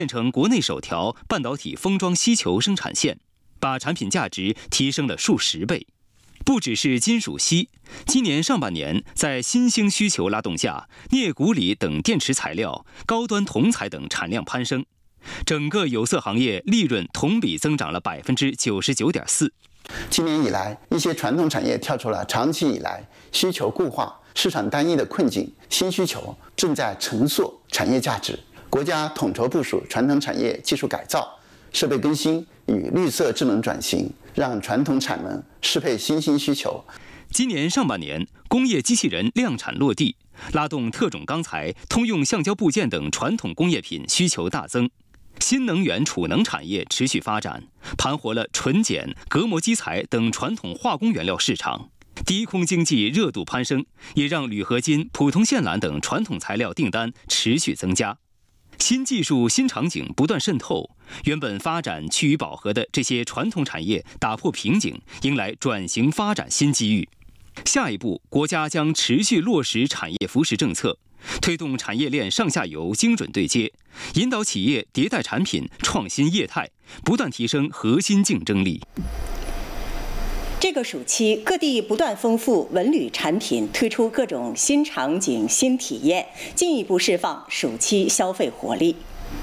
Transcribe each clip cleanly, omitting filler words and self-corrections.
建成国内首条半导体封装吸球生产线，把产品价值提升了数十倍。不只是金属锡，今年上半年在新兴需求拉动下，镍、钴、锂等电池材料、高端铜材等产量攀升，整个有色行业利润同比增长了99.4%。 今年以来，一些传统产业跳出了长期以来需求固化、市场单一的困境，新需求正在重塑产业价值。国家统筹部署传统产业技术改造、设备更新与绿色智能转型，让传统产能适配新兴需求。 今年上半年，工业机器人量产落地，拉动特种钢材、通用橡胶部件等传统工业品需求大增。新能源储能产业持续发展，盘活了纯碱、隔膜基材等传统化工原料市场。低空经济热度攀升，也让铝合金、普通线缆等传统材料订单持续增加。新技术、新场景不断渗透，原本发展趋于饱和的这些传统产业打破瓶颈，迎来转型发展新机遇。下一步，国家将持续落实产业扶持政策，推动产业链上下游精准对接，引导企业迭代产品、创新业态，不断提升核心竞争力。 这个暑期，各地不断丰富文旅产品，推出各种新场景、新体验，进一步释放暑期消费活力。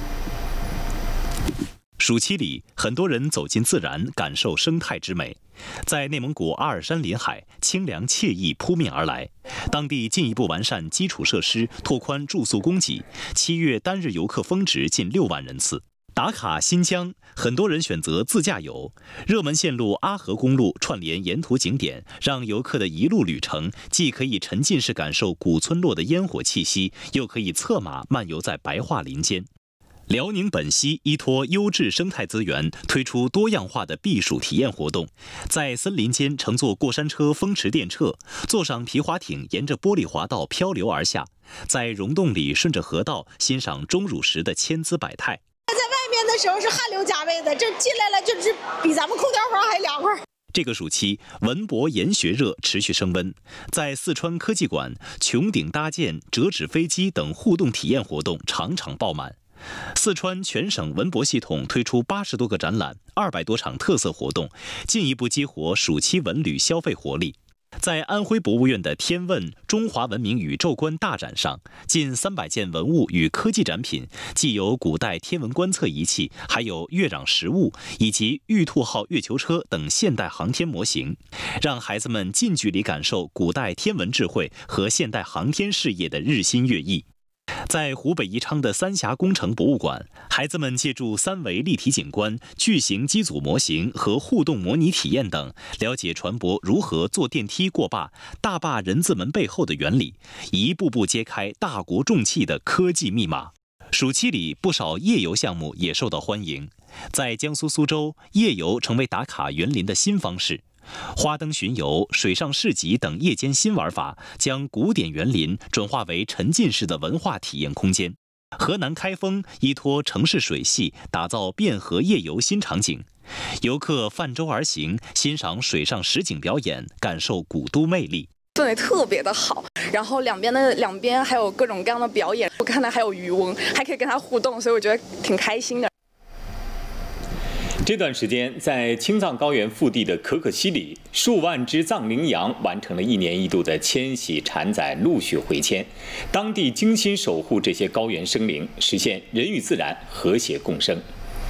暑期里，很多人走进自然，感受生态之美。在内蒙古阿尔山临海，清凉惬意扑面而来。当地进一步完善基础设施，拓宽住宿供给，7月单日游客峰值近6万人次。打卡新疆，很多人选择自驾游。热门线路阿河公路串联沿途景点，让游客的一路旅程既可以沉浸式感受古村落的烟火气息，又可以策马漫游在白桦林间。辽宁本溪依托优质生态资源，推出多样化的避暑体验活动，在森林间乘坐过山车风驰电掣，坐上皮划艇沿着玻璃滑道漂流而下，在溶洞里顺着河道欣赏钟乳石的千姿百态。 在外面的时候是汗流浃背的，这进来了就是比咱们空调房还凉快。 这个暑期，文博研学热持续升温，在四川科技馆，穹顶搭建、折纸飞机等互动体验活动场场爆满。四川全省文博系统推出80多个展览，200多场特色活动，进一步激活暑期文旅消费活力。在安徽博物院的天问中华文明宇宙观大展上，近300件文物与科技展品，既有古代天文观测仪器，还有月壤实物以及玉兔号月球车等现代航天模型，让孩子们近距离感受古代天文智慧和现代航天事业的日新月异。在湖北宜昌的三峡工程博物馆，孩子们借助3维立体景观、巨型机组模型和互动模拟体验等，了解船舶如何坐电梯过坝、大坝人字门背后的原理，一步步揭开大国重器的科技密码。暑期里，不少夜游项目也受到欢迎。在江苏苏州，夜游成为打卡园林的新方式。花灯巡游、水上市集等夜间新玩法，将古典园林转化为沉浸式的文化体验空间。河南开封依托城市水系，打造汴河夜游新场景，游客泛舟而行，欣赏水上实景表演，感受古都魅力。 氛围特别的好，然后两边还有各种各样的表演，我看到还有渔翁，还可以跟他互动，所以我觉得挺开心的。 这段时间，在青藏高原腹地的可可西里，数万只藏羚羊完成了1年1度的迁徙产崽陆续回迁。当地精心守护这些高原生灵，实现人与自然和谐共生。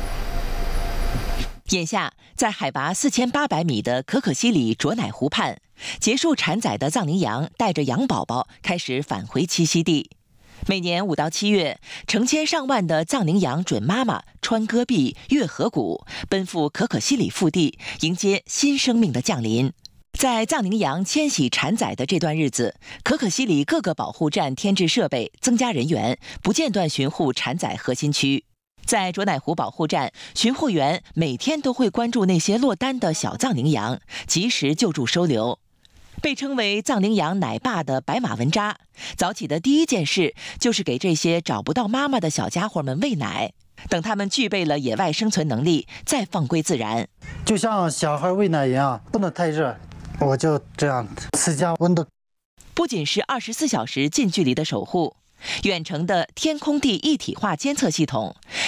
眼下，在海拔4800米的可可西里卓乃湖畔，结束产崽的藏羚羊带着羊宝宝开始返回栖息地。每年5到7月，成千上万的藏羚羊准妈妈穿戈壁、越河谷，奔赴可可西里腹地，迎接新生命的降临。在藏羚羊迁徙产崽的这段日子，可可西里各个保护站添置设备，增加人员，不间断巡护产崽核心区。在卓乃湖保护站，巡护员每天都会关注那些落单的小藏羚羊，及时救助收留。被称为藏羚羊奶爸的白马文扎，早起的第一件事就是给这些找不到妈妈的小家伙们喂奶。等他们具备了野外生存能力，再放归自然。 就像小孩喂奶一样，不能太热，我就这样自家温度。 不仅是24小时近距离的守护，远程的天空地一体化监测系统